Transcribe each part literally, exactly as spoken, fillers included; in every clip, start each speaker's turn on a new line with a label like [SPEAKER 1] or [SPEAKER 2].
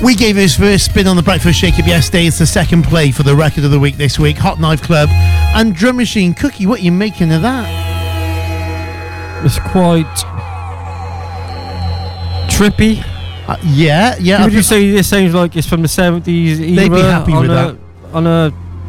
[SPEAKER 1] We gave it his first spin on the Breakfast Shake-Up yesterday. It's the second play for the record of the week this week. Hot Knife Club and Drum Machine. Cookie, what are you making of that?
[SPEAKER 2] It's quite trippy.
[SPEAKER 1] Uh, yeah, yeah.
[SPEAKER 2] Would you say this sounds like it's from the seventies era?
[SPEAKER 1] They'd be happy
[SPEAKER 2] on
[SPEAKER 1] with
[SPEAKER 2] a,
[SPEAKER 1] that.
[SPEAKER 2] On a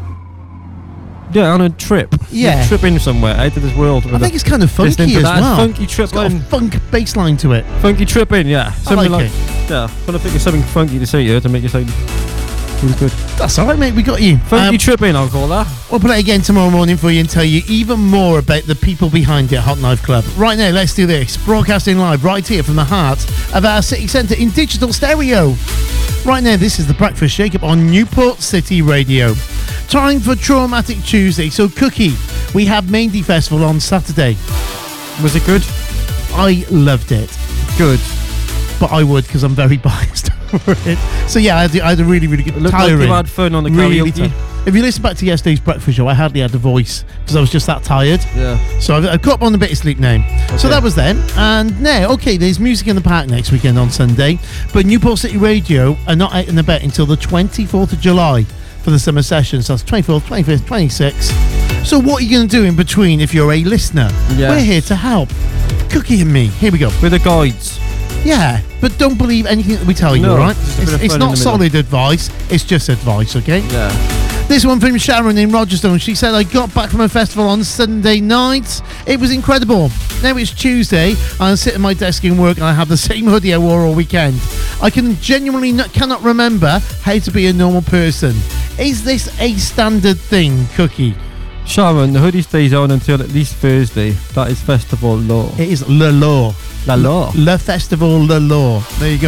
[SPEAKER 2] yeah, on a trip.
[SPEAKER 1] Yeah,
[SPEAKER 2] You're tripping somewhere out of this world.
[SPEAKER 1] I think it's kind of funky as well.
[SPEAKER 2] Funky trip
[SPEAKER 1] it's got
[SPEAKER 2] line.
[SPEAKER 1] a funk bass line to it.
[SPEAKER 2] Funky tripping, yeah. Something
[SPEAKER 1] I like,
[SPEAKER 2] like
[SPEAKER 1] it.
[SPEAKER 2] Yeah. But I think it's something funky to say here to make it sound really good.
[SPEAKER 1] That's all right, mate. We got you.
[SPEAKER 2] Funky um, tripping, I'll call that.
[SPEAKER 1] We'll play it again tomorrow morning for you and tell you even more about the people behind it, Hot Knife Club. Right now, let's do this. Broadcasting live right here from the heart of our city centre in digital stereo. Right now, this is the Breakfast Shake-Up on Newport City Radio. Time for Traumatic Tuesday. So, Cookie, we have Maindy Festival on Saturday.
[SPEAKER 2] Was it good?
[SPEAKER 1] I loved it.
[SPEAKER 2] Good.
[SPEAKER 1] But I would, because I'm very biased over it. So, yeah, I had, I had a really, really good
[SPEAKER 2] time. It looked
[SPEAKER 1] tiring.
[SPEAKER 2] like you had fun on the
[SPEAKER 1] really
[SPEAKER 2] karaoke.
[SPEAKER 1] T- if you listen back to yesterday's breakfast show, I hardly had a voice because I was just that tired.
[SPEAKER 2] Yeah.
[SPEAKER 1] So I've, I've got up on a bit of sleep now. Okay. So that was then. And now, okay, there's music in the park next weekend on Sunday. But Newport City Radio are not out and about until the twenty-fourth of July for the summer session. So that's twenty-fourth, twenty-fifth, twenty-sixth. So what are you going to do in between if you're a listener?
[SPEAKER 2] Yeah.
[SPEAKER 1] We're here to help. Cookie and me. Here we go.
[SPEAKER 2] With the guides.
[SPEAKER 1] Yeah, but don't believe anything that we tell you,
[SPEAKER 2] no,
[SPEAKER 1] all right?
[SPEAKER 2] It's,
[SPEAKER 1] it's, it's not solid advice. It's just advice, okay?
[SPEAKER 2] Yeah.
[SPEAKER 1] This one from Sharon in Rogerstone. She said, I got back from a festival on Sunday night. It was incredible. Now it's Tuesday. I sit at my desk in work and I have the same hoodie I wore all weekend. I can genuinely not, cannot remember how to be a normal person. Is this a standard thing, Cookie?
[SPEAKER 2] Sharon, the hoodie stays on until at least Thursday. That is festival law.
[SPEAKER 1] It is le law.
[SPEAKER 2] La law.
[SPEAKER 1] Le festival, le law. There you go.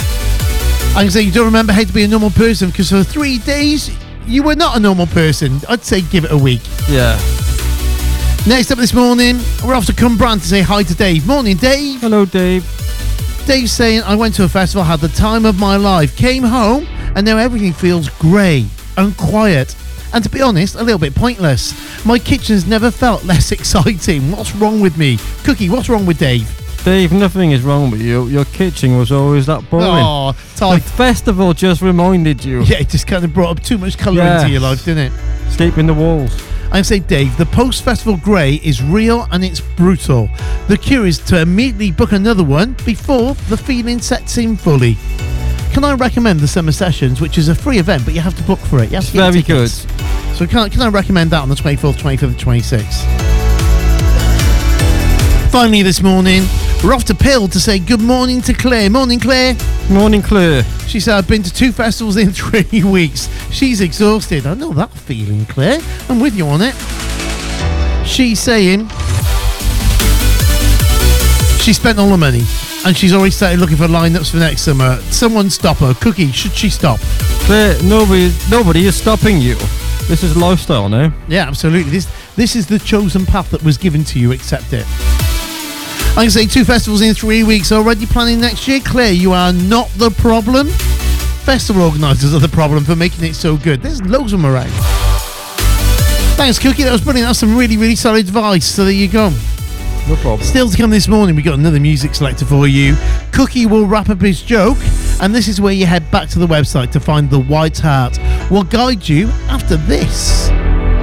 [SPEAKER 1] I can say you don't remember how to be a normal person because for three days you were not a normal person. I'd say give it a week.
[SPEAKER 2] Yeah.
[SPEAKER 1] Next up this morning, we're off to Cumbrand to say hi to Dave. Morning, Dave.
[SPEAKER 2] Hello, Dave.
[SPEAKER 1] Dave's saying, I went to a festival, had the time of my life, came home, and now everything feels grey and quiet. And to be honest, a little bit pointless. My kitchen's never felt less exciting. What's wrong with me? Cookie, what's wrong with Dave?
[SPEAKER 2] Dave, nothing is wrong with you. Your kitchen was always that boring.
[SPEAKER 1] Oh, Ty.
[SPEAKER 2] The festival just reminded you.
[SPEAKER 1] Yeah, it just kind of brought up too much colour
[SPEAKER 2] yes.
[SPEAKER 1] into your life, didn't it?
[SPEAKER 2] Escaping the walls.
[SPEAKER 1] I say, Dave, the post-festival grey is real and it's brutal. The cure is to immediately book another one before the feeling sets in fully. Can I recommend the Summer Sessions, which is a free event, but you have to book for it? You have
[SPEAKER 2] it's
[SPEAKER 1] to get
[SPEAKER 2] very
[SPEAKER 1] tickets. Good. So can I, can I recommend that on the twenty-fourth, twenty-fifth and twenty-sixth? Finally this morning, we're off to Pill to say good morning to Claire. Morning, Claire.
[SPEAKER 2] Morning, Claire.
[SPEAKER 1] She said, I've been to two festivals in three weeks. She's exhausted. I know that feeling, Claire. I'm with you on it. She's saying she spent all the money and she's already started looking for lineups for next summer. Someone stop her. Cookie, should she stop?
[SPEAKER 2] Claire, nobody, nobody is stopping you. This is lifestyle now.
[SPEAKER 1] Yeah, absolutely. This, this is the chosen path that was given to you. Accept it. I can say two festivals in three weeks. Already planning next year? Claire, you are not the problem. Festival organisers are the problem for making it so good. There's loads of them around. Thanks, Cookie. That was brilliant. That's some really, really solid advice. So there you go.
[SPEAKER 2] No problem.
[SPEAKER 1] Still to come this morning, we got another music selector for you. Cookie will wrap up his joke, and this is where you head back to the website to find the White Heart. We'll guide you after this.